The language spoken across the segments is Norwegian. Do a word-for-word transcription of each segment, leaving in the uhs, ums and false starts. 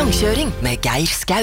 Langkjøring med Geir Skau.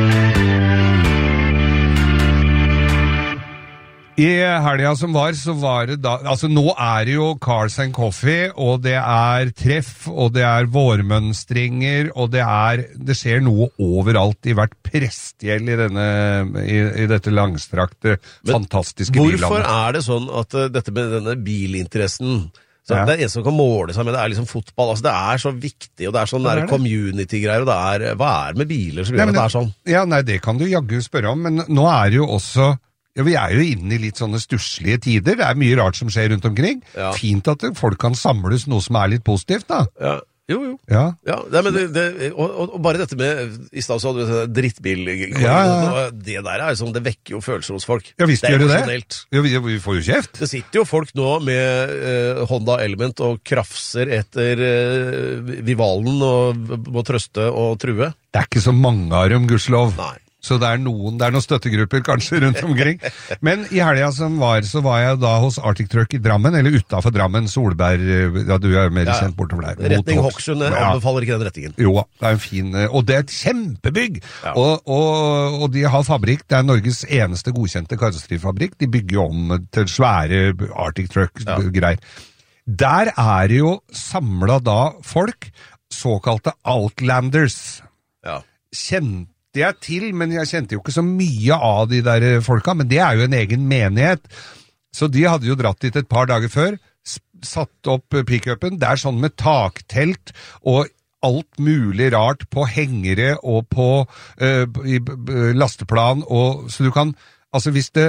I helga som var, så var det da, altså nå er det jo Cars and Coffee, og det er treff, og det er vårmønstringer, og det er, det skjer noe overalt i hvert prestgjeld i denne, i, i dette langstrakte, Men fantastiske hvorfor billandet. Hvorfor er det sånn at uh, dette med denne bilinteressen, så ja. Det er en som kan måle seg med, det er liksom fotball, altså det er så viktig, og det er sånn der community-greier, og det er, hva er det med biler som gjør at det er sånn? Ja, nei, det kan du jaggu spørre om, men nå er det jo også Ja, vi er jo inne i litt sånne stusslige tider. Det er mye rart som skjer rundt omkring. Ja. Fint at folk kan samles noe som er litt positivt, da. Ja, jo, jo. Ja. Ja, det, men det, det, og, og bare dette med, i stedet så hadde du drittbil, ja, ja. det der er sånn, det vekker jo følelser hos folk. Ja, visst det gjør det. Ja, vi, vi får jo kjeft. Det sitter jo folk nå med uh, Honda Element og krafser etter uh, Vivalen og må trøste og true. Det er ikke så mange av dem, gudskjelov. Nei. Så det er noen, det er noen støttegrupper kanskje rundt omkring. Men i helga som var, så var jeg da hos Arctic Truck i Drammen, eller utenfor Drammen, Solberg, ja du er mer ja, kjent bortover der. Retning Hokksund, jeg ja. Anbefaler ikke den rettingen. Jo, det er en fin, og det er et kjempebygg! Ja. Og, og, og de har fabrikk, det er Norges eneste godkjente karosserifabrikk, de bygger om til svære Arctic Truck-greier. Ja. Der er det jo samlet da folk, såkalte Outlanders. Ja. Kjent Det er til, men jeg kjente jo ikke så mye av de der folka, men det er jo en egen menighet. Så de hadde jo dratt dit et par dager før, satt opp pick-upen, det er sånn med taktelt og alt mulig rart på hengere og på uh, i, uh, lasteplan, og så du kan, altså hvis det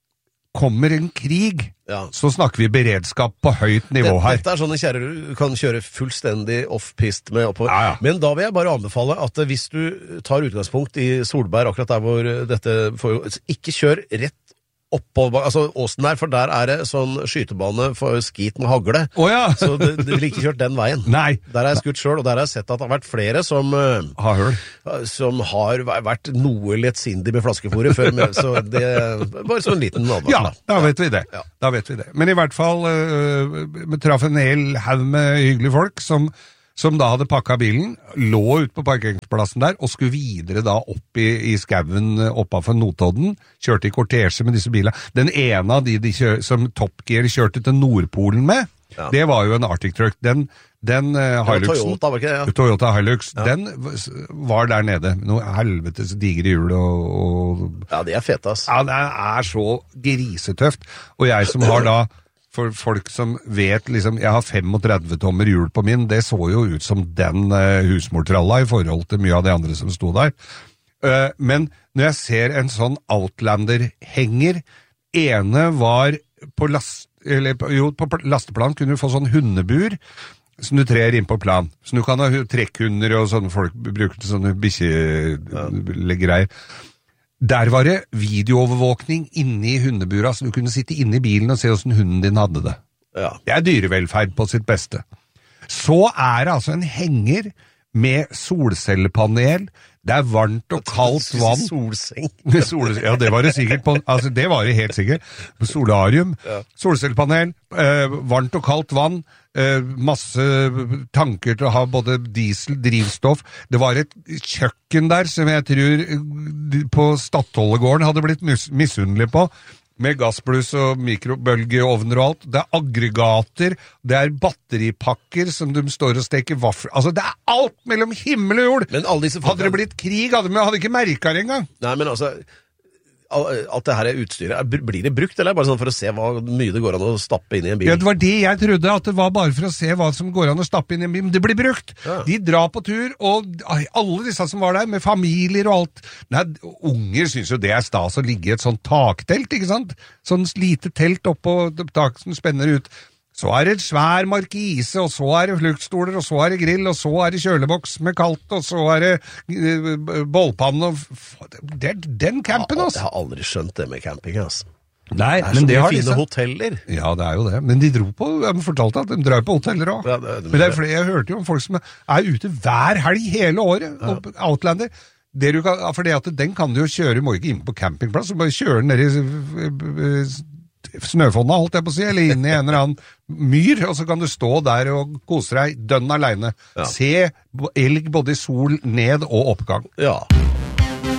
kommer en krig, ja. Så snakker vi beredskap på høyt nivå her. Dette er sånne kjære du kan kjøre fullstendig off-pist med oppover. Ja, ja. Men da vil jeg bare anbefale at hvis du tar utgangspunkt i Solberg, akkurat der hvor dette får, ikke kjør rett oppå, altså åsen der, for der er det sånn skytebane for skit med hagle. Oh, ja. Så du vil ikke kjørt den veien. Nei. Der har jeg skutt selv, og der har jeg sett at det har vært flere som har, som har vært noe lettsindig med flaskefôret før, med, så det bare sånn en liten advarsel. Ja, da vet vi det. Ja. Da vet vi det. Men i hvert fall, uh, vi traff en hel haug med hyggelige folk som som da hadde pakket bilen, lå ut på parkeringsplassen der, og skulle videre da opp i, i skauen oppafor Notodden, kjørte i kortesje med disse bilene. Den ene av de, de kjør, som Top Gear kjørte til Nordpolen med, ja. Det var jo en Arctic Truck. Den, den uh, Hiluxen, Toyota, var ikke det, ja. Toyota Hilux, ja. Den var der nede. Noe helvetes digre hjul og, og... Ja, det er fett, ass. Ja, det er så grisetøft. Og jeg som har da for folk som vet, liksom, jeg har trettifem tommer hjul på min, det så jo ut som den uh, husmortralla i forhold til mye av de andre som sto der. Uh, men når jeg ser en sånn Outlander-henger, ene var på, last, eller, jo, på lasteplan kunne du få sånn hundebur, som du trer inn på plan. Så du kan ha trekkhunder og sånne folk bruker til sånne bikkjelegreier. Der var det videoovervåkning inne i hundebura, så du kunne sitte inne i bilen og se hvordan hunden din hadde det. Ja. Det er dyrevelferd på sitt beste. Så er det altså en henger med solcellepanel, det er varmt og kaldt vann. Solseng. Sol, ja, det var det sikkert på, altså det var det helt sikkert. Solarium, ja. Solcellepanel, eh, varmt og kaldt vann, eh, masse tanker til å ha både diesel, drivstoff. Det var et kjøkken der som jeg tror på Stadhollegården hadde blitt mis- misunnelig på. Med gassbluss og mikrobølgeovner og alt. Det er aggregater, det er batteripakker som de står og steker vaffel. Altså, det er alt mellom himmel og jord! Men alle disse folk... Hadde det blitt krig, hadde de hadde ikke merket det engang. Nei, men altså, alt det her utstyret, blir det brukt, eller er det bare sånn for å se hva mye det går an å stappe inn i en bil? Ja, det var det jeg trodde, at det var bare for å se hva som går an å stappe inn i en bil, men det blir brukt. Ja. De drar på tur, og alle disse som var der, med familier og alt. Nei, unger synes jo det er stas å ligge i et sånt taktelt, ikke sant? Sånn lite telt oppå taket som spenner ut. Så er det et svær markise, og så er det fluktstoler, og så er det grill, og så er det kjøleboks med kaldt, og så er det uh, bollpanne, og det er den campen, altså. Jeg har aldri skjønt det med camping, altså. Nei, det er men så det mye har fine disse... hoteller. Ja, det er jo det. Men de dro på, de fortalte at de drar på hoteller også. Ja, det, det, men det er flere, jeg hørte jo om folk som er ute hver helg hele året, ja. Og Outlander. Det du kan, for det at den kan du jo kjøre, må ikke inn på campingplass, så bare kjøre ned i snøfonna, holdt jeg på å si, eller inne i en eller annen myr, og så kan du stå der og kose deg dønn alene. Ja. Se elg både i sol, ned og oppgang. Ja.